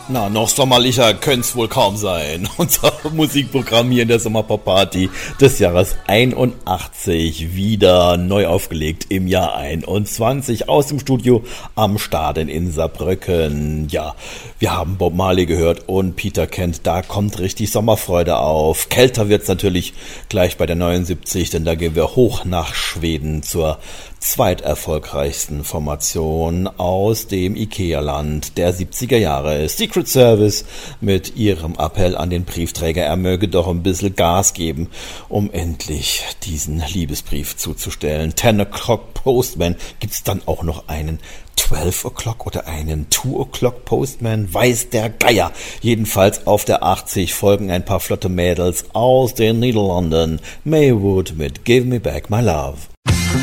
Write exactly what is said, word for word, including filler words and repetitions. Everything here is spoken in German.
Na, noch sommerlicher könnte es wohl kaum sein. Unser Musikprogramm hier in der Sommerpop-Party des Jahres einundachtzig, wieder neu aufgelegt im Jahr einundzwanzig aus dem Studio am Stade in Saarbrücken. Ja, wir haben Bob Marley gehört und Peter Kent, da kommt richtig Sommerfreude auf. Kälter wird's natürlich gleich bei der neunundsiebzig, denn da gehen wir hoch nach Schweden zur zweiterfolgreichsten Formation aus dem Ikea-Land der siebziger Jahre. Secret Service mit ihrem Appell an den Briefträger, er möge doch ein bisschen Gas geben, um endlich diesen Liebesbrief zuzustellen. Ten O'Clock Postman, gibt's dann auch noch einen Twelve O'Clock oder einen Two O'Clock Postman? Weiß der Geier. Jedenfalls auf der achtzig folgen ein paar flotte Mädels aus den Niederlanden. Maywood mit Give Me Back My Love.